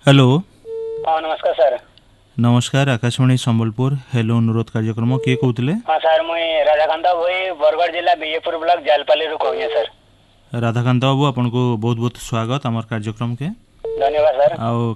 Hello. हाँ नमस्कार sir. नमस्कार आकाशवाणी संबलपुर हेलो अनुरोध कार्यक्रम किए कहते। हाँ सर मुई राधाकांत भाई बरगढ़ जिला बीजेपुर ब्लॉक जालपाली रू कहूँ सर। राधाकांत बाबू आपन को बहुत बहुत स्वागत आमर कार्यक्रम के। धन्यवाद सर। आ